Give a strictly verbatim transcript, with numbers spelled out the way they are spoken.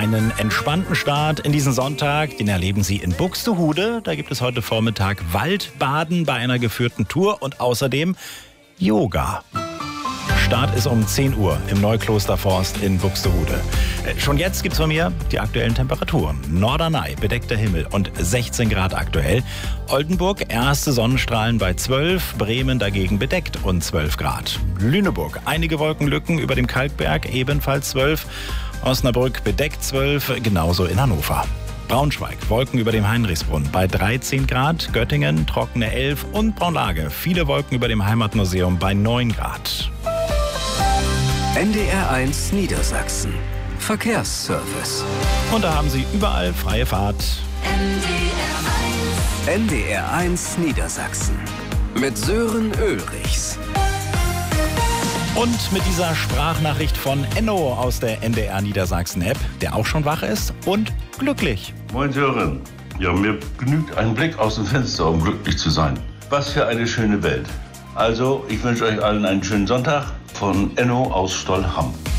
Einen entspannten Start in diesen Sonntag, den erleben Sie in Buxtehude. Da gibt es heute Vormittag Waldbaden bei einer geführten Tour und außerdem Yoga. Start ist um zehn Uhr im Neuklosterforst in Buxtehude. Schon jetzt gibt's von mir die aktuellen Temperaturen. Norderney, bedeckter Himmel und sechzehn Grad aktuell. Oldenburg, erste Sonnenstrahlen bei zwölf. Bremen dagegen bedeckt und zwölf Grad. Lüneburg, einige Wolkenlücken über dem Kalkberg, ebenfalls zwölf. Osnabrück bedeckt zwölf, genauso in Hannover. Braunschweig, Wolken über dem Heinrichsbrunn bei dreizehn Grad. Göttingen, trockene elf und Braunlage, viele Wolken über dem Heimatmuseum bei neun Grad. N D R eins Niedersachsen. Verkehrsservice. Und da haben Sie überall freie Fahrt. N D R eins Niedersachsen. Mit Sören Ulrichs. Und mit dieser Sprachnachricht von Enno aus der N D R Niedersachsen-App, der auch schon wach ist und glücklich. Moin Sören. Ja, mir genügt ein Blick aus dem Fenster, um glücklich zu sein. Was für eine schöne Welt. Also, ich wünsche euch allen einen schönen Sonntag von Enno aus Stollham.